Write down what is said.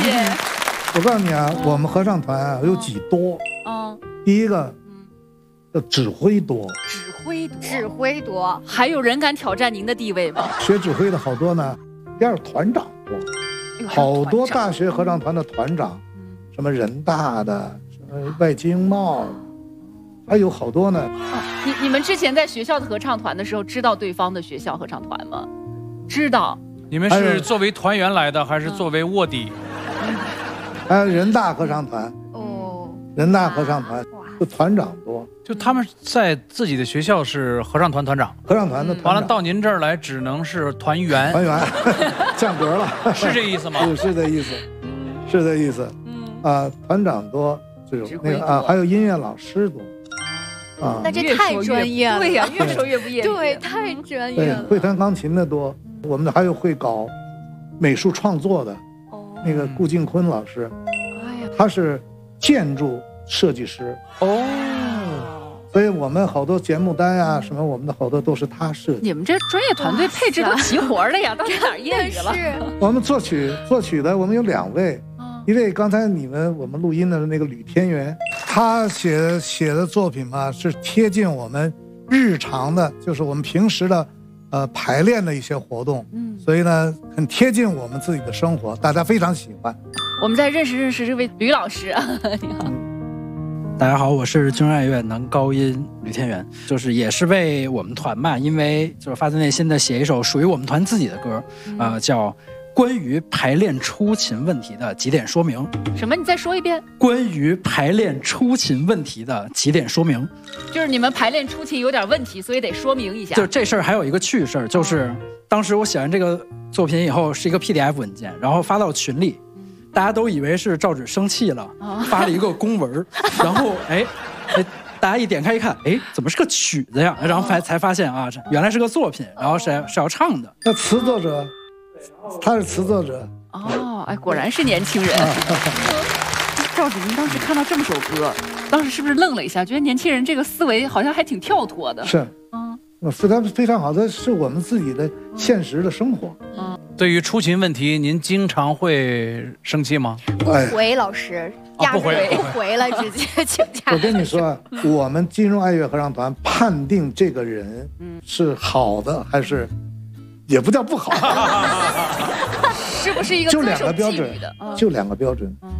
谢。 我告诉你啊，我们合唱团啊有几多？第一个叫指挥多， 指挥多，还有人敢挑战您的地位吗？ 学指挥的好多呢。第二团长多，好多大学合唱团的团长，什么人大的，什么外经贸，还有好多呢。 你们之前在学校的合唱团的时候，知道对方的学校合唱团吗？知道。 你们是作为团员来的，还是作为卧底？ 还有人大合唱团。人大合唱团就团长多， 就他们在自己的学校是合唱团团长， 合唱团的团长， 完了到您这儿来只能是团员， 降格了， 是这意思吗？ 是这意思，是这意思。团长多，这种那个还有音乐老师多。 那这太专业了。 对呀，越说越不业余。 对，太专业了。 会弹钢琴的多，我们还有会搞美术创作的，那个顾敬坤老师，他是建筑设计师所以我们好多节目单啊什么，我们的好多都是他设计。 你们这专业团队配置都齐活了呀，到哪儿业余了？ 我们作曲的，我们有2位，一位刚才我们录音的那个吕天元，他写的作品嘛是贴近我们日常的，就是我们平时的排练的一些活动，所以呢很贴近我们自己的生活，大家非常喜欢。 我们再认识这位吕老师，你好。 大家好，我是军爱乐男高音吕天元，就是也是为我们团嘛，因为就是发自内心的写一首属于我们团自己的歌，叫关于排练出琴问题的几点说明。 什么？你再说一遍。 关于排练出琴问题的几点说明， 就是你们排练出琴有点问题，所以得说明一下。 就这事儿还有一个趣事儿，就是当时我写完这个作品以后是一个 PDF 文件，然后发到群里。大家都以为是赵芷生气了，发了一个公文，然后大家一点开一看，怎么是个曲子呀？然后才发现啊，原来是个作品，然后是要唱的。 那词作者，他是词作者。 果然是年轻人。赵芷，您当时看到这么首歌，当时是不是愣了一下，觉得年轻人这个思维好像还挺跳脱的？ 是，非常好的，是我们自己的现实的生活。 对于出琴问题，您经常会生气吗？ 不回老师， 不回了，直接请假。 我跟你说，我们金融爱乐合唱团判定这个人是好的还是，也不叫不好， 是不是一个就2个标准，就2个标准。